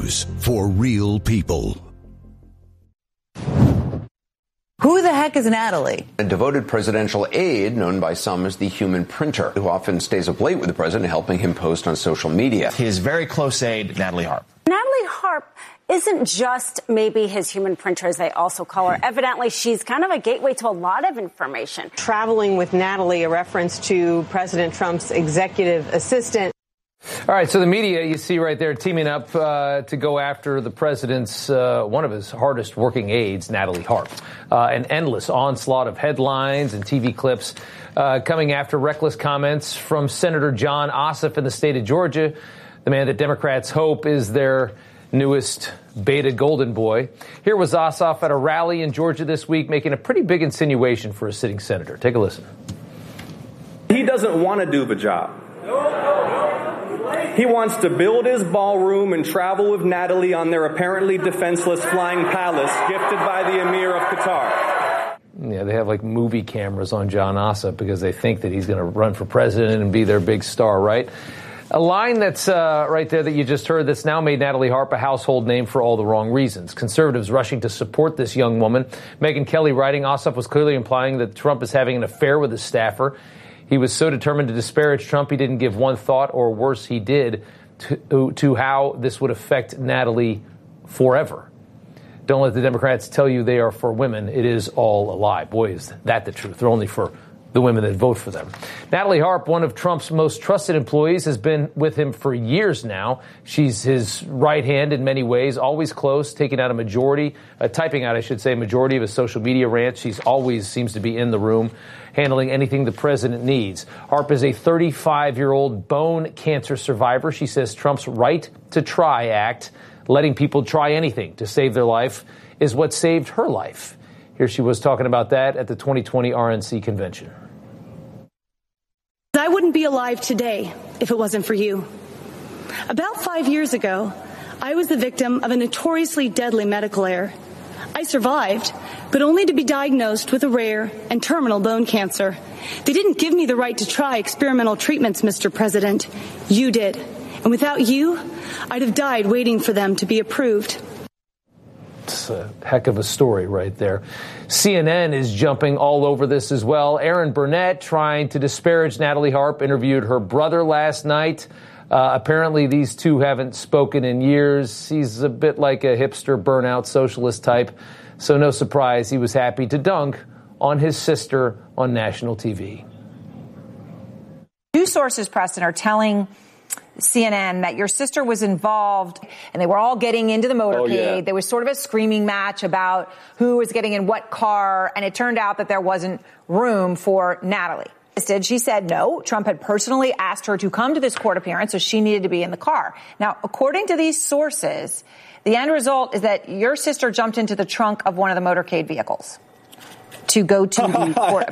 News for real people. Who the heck is Natalie? A devoted presidential aide known by some as the human printer, who often stays up late with the president, helping him post on social media. His very close aide, Natalie Harp. Natalie Harp isn't just maybe his human printer, as they also call her. Evidently, she's kind of a gateway to a lot of information. Traveling with Natalie, a reference to President Trump's executive assistant. All right, so the media, you see right there, teaming up to go after the president's, one of his hardest working aides, Natalie Harp. An endless onslaught of headlines and TV clips coming after reckless comments from Senator Jon Ossoff in the state of Georgia, the man that Democrats hope is their newest beta golden boy. Here was Ossoff at a rally in Georgia this week, making a pretty big insinuation for a sitting senator. Take a listen. He doesn't want to do the job. He wants to build his ballroom and travel with Natalie on their apparently defenseless flying palace gifted by the Emir of Qatar. Yeah, they have like movie cameras on Jon Ossoff because they think that he's going to run for president and be their big star, right? A line that's right there that you just heard that's now made Natalie Harp a household name for all the wrong reasons. Conservatives rushing to support this young woman. Megyn Kelly writing, Ossoff was clearly implying that Trump is having an affair with his staffer. He was so determined to disparage Trump, he didn't give one thought, or worse, he did, to how this would affect Natalie forever. Don't let the Democrats tell you they are for women. It is all a lie. Boy, is that the truth. They're only for the women that vote for them. Natalie Harp, one of Trump's most trusted employees, has been with him for years now. She's his right hand in many ways, always close, typing out a majority of his social media rants. She's always seems to be in the room, handling anything the president needs. Harp is a 35-year-old bone cancer survivor. She says Trump's Right to Try Act, letting people try anything to save their life, is what saved her life. Here she was talking about that at the 2020 RNC convention. I wouldn't be alive today if it wasn't for you. About 5 years ago, I was the victim of a notoriously deadly medical error. I survived, but only to be diagnosed with a rare and terminal bone cancer. They didn't give me the right to try experimental treatments, Mr. President. You did. And without you, I'd have died waiting for them to be approved. It's a heck of a story right there. CNN is jumping all over this as well. Erin Burnett, trying to disparage Natalie Harp, interviewed her brother last night. Apparently these two haven't spoken in years. He's a bit like a hipster burnout socialist type. So no surprise he was happy to dunk on his sister on national TV. Two sources, Preston, are telling CNN that your sister was involved and they were all getting into the motorcade. Oh, yeah. There was sort of a screaming match about who was getting in what car, and it turned out that there wasn't room for Natalie. Instead, she said no. Trump had personally asked her to come to this court appearance, so she needed to be in the car. Now, according to these sources, the end result is that your sister jumped into the trunk of one of the motorcade vehicles to go to the court